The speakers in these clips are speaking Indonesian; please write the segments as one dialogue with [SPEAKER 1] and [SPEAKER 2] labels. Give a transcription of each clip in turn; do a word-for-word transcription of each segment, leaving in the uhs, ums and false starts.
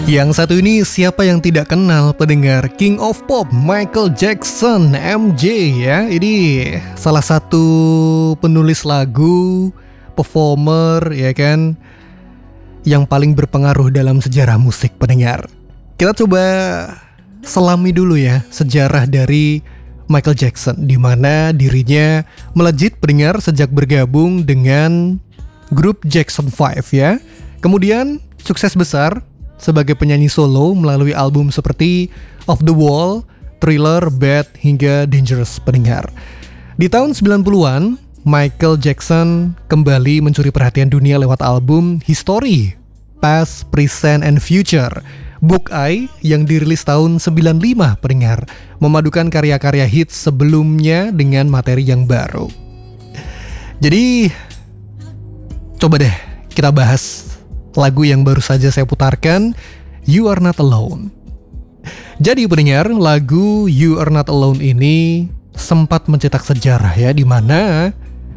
[SPEAKER 1] Yang satu ini siapa yang tidak kenal pendengar King of Pop Michael Jackson M J ya. Ini salah satu penulis lagu, performer ya kan, yang paling berpengaruh dalam sejarah musik pendengar. Kita coba selami dulu ya sejarah dari Michael Jackson, di mana dirinya melejit pendengar sejak bergabung dengan grup Jackson five ya. Kemudian sukses besar sebagai penyanyi solo melalui album seperti Off the Wall, Thriller, Bad, hingga Dangerous pendengar. Di tahun sembilan puluhan, Michael Jackson kembali mencuri perhatian dunia lewat album History, Past, Present, and Future, Book Eye yang dirilis tahun sembilan puluh lima pendengar, memadukan karya-karya hits sebelumnya dengan materi yang baru. Jadi, coba deh kita bahas lagu yang baru saja saya putarkan, You Are Not Alone. Jadi pendengar, lagu You Are Not Alone ini sempat mencetak sejarah ya, di mana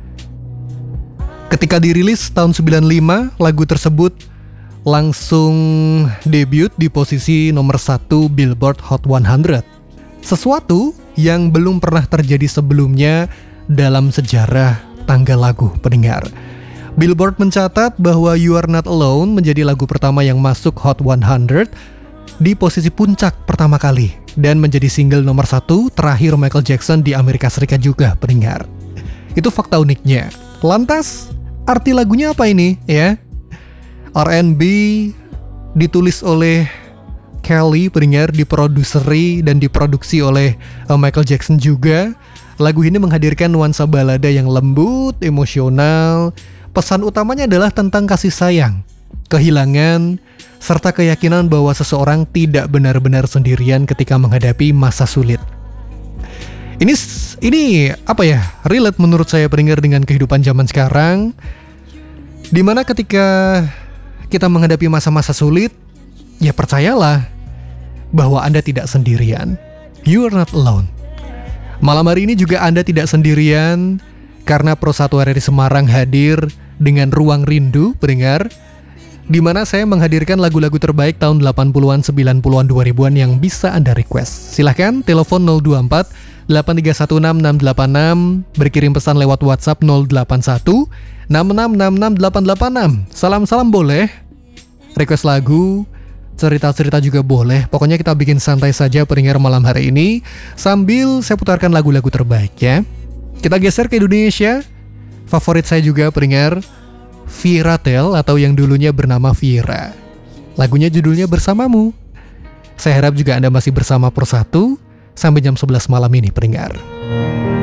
[SPEAKER 1] ketika dirilis tahun sembilan puluh lima, lagu tersebut langsung debut di posisi nomor satu Billboard Hot seratus. Sesuatu yang belum pernah terjadi sebelumnya dalam sejarah tangga lagu pendengar. Billboard mencatat bahwa You Are Not Alone menjadi lagu pertama yang masuk Hot seratus di posisi puncak pertama kali dan menjadi single nomor satu terakhir Michael Jackson di Amerika Serikat juga pendengar. Itu fakta uniknya. Lantas, arti lagunya apa ini ya? R and B ditulis oleh Kelly pendengar, diproduseri dan diproduksi oleh uh, Michael Jackson juga. Lagu ini menghadirkan nuansa balada yang lembut, emosional. Pesan utamanya adalah tentang kasih sayang, kehilangan, serta keyakinan bahwa seseorang tidak benar-benar sendirian ketika menghadapi masa sulit. Ini ini apa ya? Relate menurut saya pendengar dengan kehidupan zaman sekarang, dimana ketika kita menghadapi masa-masa sulit, ya percayalah bahwa Anda tidak sendirian. You are not alone. Malam hari ini juga Anda tidak sendirian, karena Pro satu R R I Semarang hadir dengan Ruang Rindu pendengar, di mana saya menghadirkan lagu-lagu terbaik tahun delapan puluhan, sembilan puluhan, dua ribuan yang bisa Anda request. Silahkan telepon nol dua empat delapan tiga satu enam enam delapan enam, berkirim pesan lewat WhatsApp nol delapan satu enam enam enam enam delapan delapan enam. Salam-salam boleh, request lagu, cerita-cerita juga boleh. Pokoknya kita bikin santai saja pendengar malam hari ini, sambil saya putarkan lagu-lagu terbaik ya. Kita geser ke Indonesia. Favorit saya juga pendengar, Viratel atau yang dulunya bernama Vira. Lagunya judulnya Bersamamu. Saya harap juga Anda masih bersama Pro satu sampai jam sebelas malam ini pendengar.